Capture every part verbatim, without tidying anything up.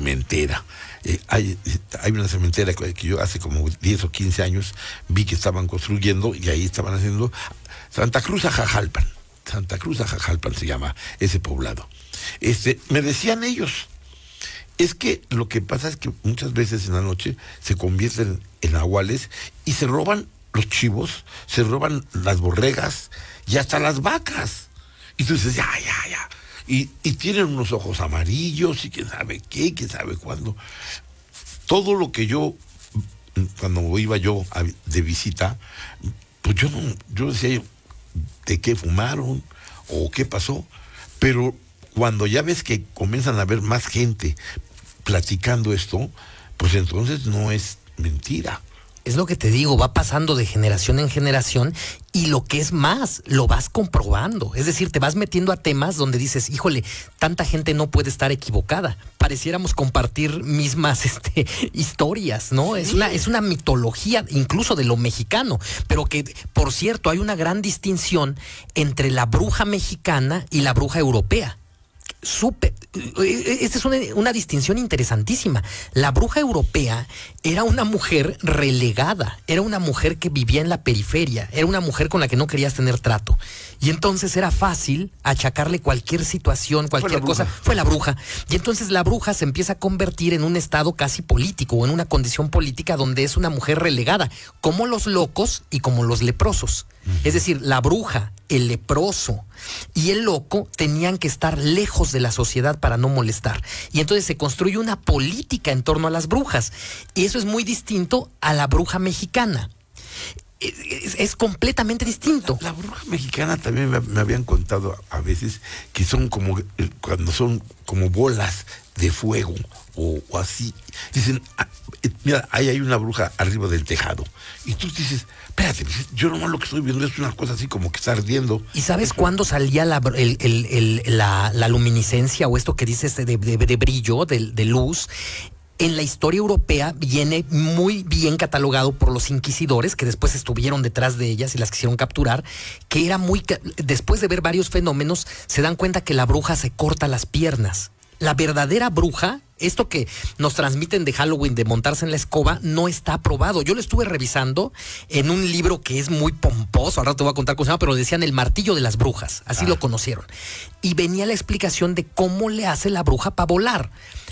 cementera. Eh, hay, hay una cementera que yo hace como diez o quince años vi que estaban construyendo y ahí estaban haciendo Santa Cruz Ajajalpan. Santa Cruz Ajajalpan se llama ese poblado. Este, me decían ellos, es que lo que pasa es que muchas veces en la noche se convierten en nahuales y se roban los chivos, se roban las borregas y hasta las vacas. Y tú dices, ya, ya, ya. Y, y tienen unos ojos amarillos y quién sabe qué, quién sabe cuándo. Todo lo que yo, cuando iba yo a, de visita, pues yo no, yo decía, ¿de qué fumaron? ¿O qué pasó? Pero cuando ya ves que comienzan a haber más gente platicando esto, pues entonces no es mentira. Es lo que te digo, va pasando de generación en generación y lo que es más, lo vas comprobando. Es decir, te vas metiendo a temas donde dices, híjole, tanta gente no puede estar equivocada. Pareciéramos compartir mismas este, historias, ¿no? Sí. Es una, es una mitología incluso de lo mexicano, pero que, por cierto, hay una gran distinción entre la bruja mexicana y la bruja europea. Súper, esta es una, una distinción interesantísima. La bruja europea era una mujer relegada, era una mujer que vivía en la periferia, era una mujer con la que no querías tener trato. Y entonces era fácil achacarle cualquier situación, cualquier cosa. Fue la bruja. Y entonces la bruja se empieza a convertir en un estado casi político o en una condición política donde es una mujer relegada, como los locos y como los leprosos. Uh-huh. Es decir, la bruja, el leproso y el loco tenían que estar lejos de la sociedad para no molestar. Y entonces se construye una política en torno a las brujas. Y eso es muy distinto a la bruja mexicana. Es, es, es completamente distinto. La, la bruja mexicana también me, me habían contado a, a veces que son como, cuando son como bolas de fuego o, o así. Dicen, ah, mira, ahí hay una bruja arriba del tejado. Y tú dices, espérate, yo nomás lo que estoy viendo es una cosa así como que está ardiendo. ¿Y sabes Eso... cuándo salía la, el, el, el, la, la luminiscencia o esto que dices de, de, de brillo, de, de luz? En la historia europea viene muy bien catalogado por los inquisidores, que después estuvieron detrás de ellas y las quisieron capturar, que era muy... Después de ver varios fenómenos, se dan cuenta que la bruja se corta las piernas. La verdadera bruja, esto que nos transmiten de Halloween, de montarse en la escoba, no está aprobado. Yo lo estuve revisando en un libro que es muy pomposo, ahora te voy a contar cómo se llama, pero decían El martillo de las brujas, así ah. lo conocieron. Y venía la explicación de cómo le hace la bruja para volar.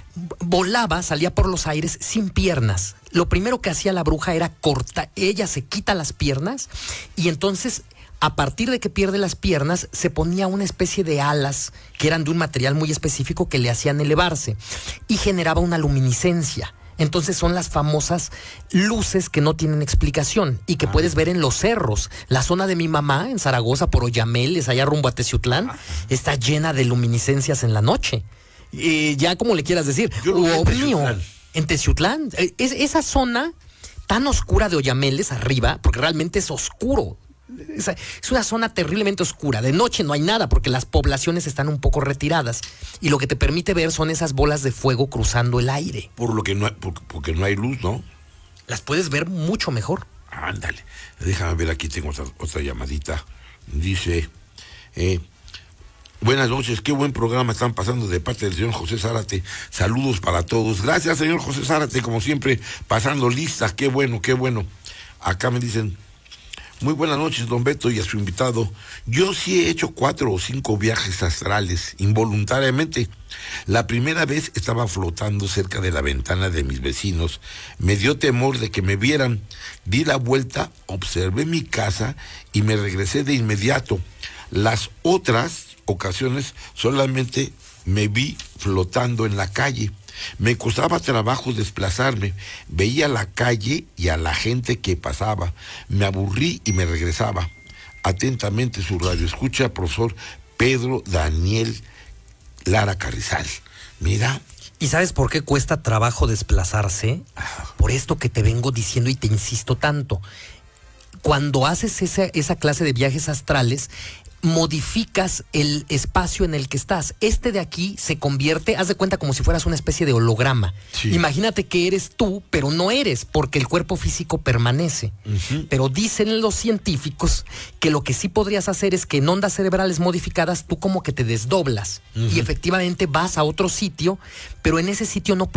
Volaba, salía por los aires sin piernas. Lo primero que hacía la bruja era cortar, ella se quita las piernas y entonces, a partir de que pierde las piernas, se ponía una especie de alas que eran de un material muy específico que le hacían elevarse y generaba una luminiscencia. Entonces son las famosas luces que no tienen explicación y que ah. puedes ver en los cerros. La zona de mi mamá, en Zaragoza, por Oyameles, allá rumbo a Teciutlán, ah. está llena de luminiscencias en la noche. Eh, ya como le quieras decir, ovnio, en Teciutlán, es, esa zona tan oscura de Oyameles arriba, porque realmente es oscuro, es, es una zona terriblemente oscura, de noche no hay nada porque las poblaciones están un poco retiradas y lo que te permite ver son esas bolas de fuego cruzando el aire. Por lo que no hay, por, porque no hay luz, ¿no? Las puedes ver mucho mejor. Ándale, déjame ver, aquí tengo otra, otra llamadita, dice... Eh, Buenas noches, qué buen programa están pasando de parte del señor José Zárate. Saludos para todos. Gracias, señor José Zárate, como siempre, pasando listas. Qué bueno, qué bueno. Acá me dicen, muy buenas noches, don Beto, y a su invitado. Yo sí he hecho cuatro o cinco viajes astrales, involuntariamente. La primera vez estaba flotando cerca de la ventana de mis vecinos. Me dio temor de que me vieran. Di la vuelta, observé mi casa y me regresé de inmediato. Las otras ocasiones solamente me vi flotando en la calle. Me costaba trabajo desplazarme. Veía la calle y a la gente que pasaba. Me aburrí y me regresaba. Atentamente su radioescucha, profesor Pedro Daniel Lara Carrizal. Mira. ¿Y sabes por qué cuesta trabajo desplazarse? Por esto que te vengo diciendo y te insisto tanto. Cuando haces esa, esa clase de viajes astrales, modificas el espacio en el que estás. Este de aquí se convierte, haz de cuenta, como si fueras una especie de holograma. Sí. Imagínate que eres tú, pero no eres, porque el cuerpo físico permanece. Uh-huh. Pero dicen los científicos que lo que sí podrías hacer es que en ondas cerebrales modificadas tú como que te desdoblas. Uh-huh. Y efectivamente vas a otro sitio, pero en ese sitio no